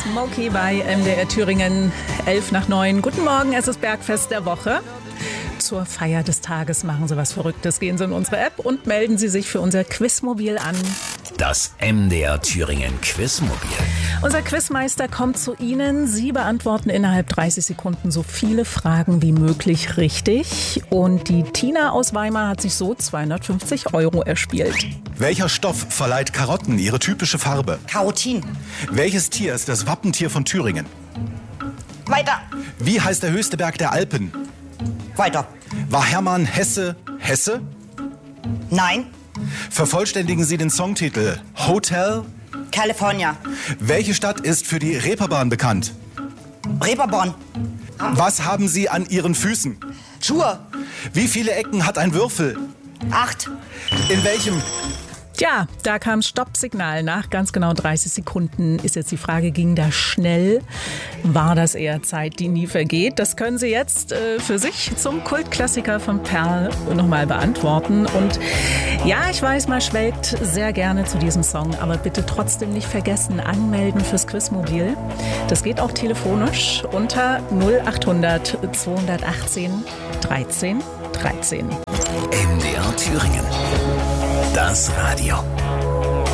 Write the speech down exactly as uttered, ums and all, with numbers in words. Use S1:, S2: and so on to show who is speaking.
S1: Smokey bei M D R Thüringen, elf nach neun. Guten Morgen, es ist Bergfest der Woche. Zur Feier des Tages machen Sie was Verrücktes. Gehen Sie in unsere App und melden Sie sich für unser Quizmobil an.
S2: Das M D R Thüringen Quizmobil.
S1: Unser Quizmeister kommt zu Ihnen. Sie beantworten innerhalb dreißig Sekunden so viele Fragen wie möglich richtig. Und die Tina aus Weimar hat sich so zweihundertfünfzig Euro erspielt.
S3: Welcher Stoff verleiht Karotten ihre typische Farbe?
S4: Karotin.
S3: Welches Tier ist das Wappentier von Thüringen?
S4: Weiter.
S3: Wie heißt der höchste Berg der Alpen?
S4: Weiter.
S3: War Hermann Hesse Hesse?
S4: Nein.
S3: Vervollständigen Sie den Songtitel Hotel.
S4: California.
S3: Welche Stadt ist für die Reeperbahn bekannt?
S4: Reeperbahn.
S3: Was haben Sie an Ihren Füßen?
S4: Schuhe.
S3: Wie viele Ecken hat ein Würfel?
S4: Acht.
S3: In welchem...
S1: Tja, da kam Stoppsignal nach ganz genau dreißig Sekunden. Ist jetzt die Frage, ging das schnell? War das eher Zeit, die nie vergeht? Das können Sie jetzt äh, für sich zum Kultklassiker von Perl nochmal beantworten. Und ja, ich weiß, man schwelgt sehr gerne zu diesem Song, aber bitte trotzdem nicht vergessen, anmelden fürs Quizmobil. Das geht auch telefonisch unter null achthundert zweihundertachtzehn dreizehn dreizehn.
S2: M D R Thüringen. Das Radio.